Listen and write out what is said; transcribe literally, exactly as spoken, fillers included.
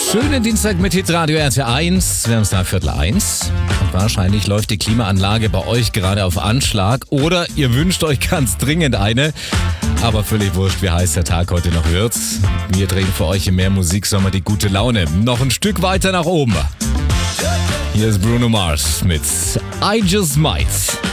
Schönen Dienstag mit Hitradio R T eins. Wir haben es da Viertel eins. Und wahrscheinlich läuft die Klimaanlage bei euch gerade auf Anschlag. Oder ihr wünscht euch ganz dringend eine. Aber völlig wurscht, wie heiß der Tag heute noch wird. Wir drehen für euch in mehr Musiksommer die gute Laune noch ein Stück weiter nach oben. Hier ist Bruno Mars mit I Just Might.